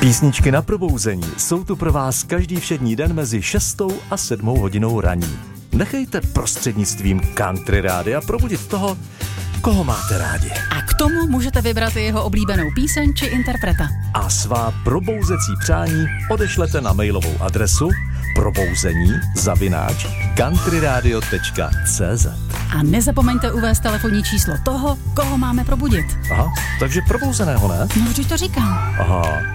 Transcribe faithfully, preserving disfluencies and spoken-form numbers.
Písničky na probouzení jsou tu pro vás každý všední den mezi šestou a sedmou hodinou raní. Nechejte prostřednictvím Country Rádia probudit toho, koho máte rádi. A k tomu můžete vybrat jeho oblíbenou píseň či interpreta. A svá probouzecí přání odešlete na mailovou adresu probouzení zavináč countryradio tečka cé zet. A nezapomeňte uvést telefonní číslo toho, koho máme probudit. Aha, takže probouzeného, ne? No, vždyť to říkám. Aha.